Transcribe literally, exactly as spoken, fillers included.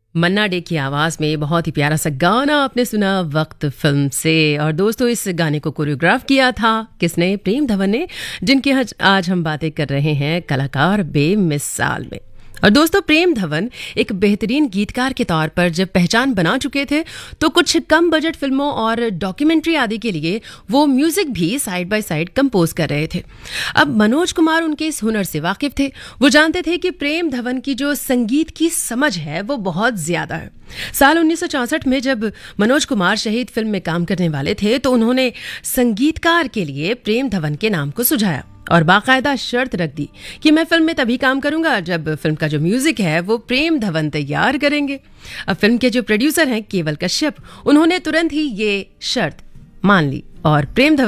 मन्ना day की आवाज में बहुत ही प्यारा सा गाना आपने सुना वक्त फिल्म से। और दोस्तों, इस गाने को कोरियोग्राफ किया था किसने? प्रेम धवन ने, जिनकी आज आज हम बातें कर रहे हैं कलाकार बेमिसाल में। और दोस्तों, प्रेम धवन एक बेहतरीन गीतकार के तौर पर जब पहचान बना चुके थे तो कुछ कम बजट फिल्मों और डॉक्यूमेंट्री आदि के लिए वो म्यूजिक भी साइड बाय साइड कंपोज कर रहे थे। अब मनोज कुमार उनके इस हुनर से वाकिफ थे। वो जानते थे कि प्रेम धवन की जो संगीत की समझ है वो बहुत ज्यादा है। साल उन्नीस सौ चौसठ में जब मनोज कुमार शहीद फिल्म में काम करने वाले थे तो उन्होंने संगीतकार के लिए प्रेम धवन के नाम को सुझाया और बाकायदा शर्त रख दी कि मैं फिल्म में तभी काम करूंगा जब फिल्म का जो म्यूजिक है वो प्रेम धवन तैयार करेंगे। अब फिल्म के जो प्रोड्यूसर हैं केवल कश्यप, उन्होंने तुरंत ही ये शर्त मान ली और प्रेम धवन